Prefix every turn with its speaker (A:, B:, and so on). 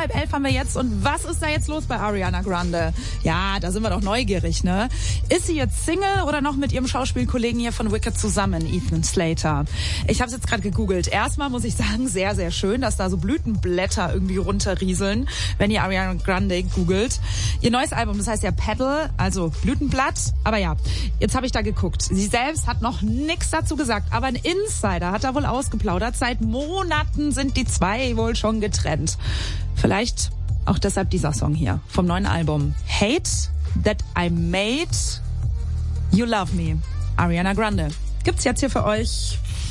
A: 10:30 haben wir jetzt. Und was ist da jetzt los bei Ariana Grande? Ja, da sind wir doch neugierig, ne? Ist sie jetzt Single oder noch mit ihrem Schauspielkollegen hier von Wicked zusammen, Ethan Slater? Ich habe es jetzt gerade gegoogelt. Erstmal muss ich sagen, sehr, sehr schön, dass da so Blütenblätter irgendwie runterrieseln, wenn ihr Ariana Grande googelt. Ihr neues Album, das heißt ja Petal, also Blütenblatt. Aber ja, jetzt habe ich da geguckt. Sie selbst hat noch nichts dazu gesagt, aber ein Insider hat da wohl ausgeplaudert. Seit Monaten sind die zwei wohl schon getrennt. Vielleicht auch deshalb dieser Song hier vom neuen Album. Hate That I Made You Love Me. Ariana Grande. Gibt's jetzt hier für euch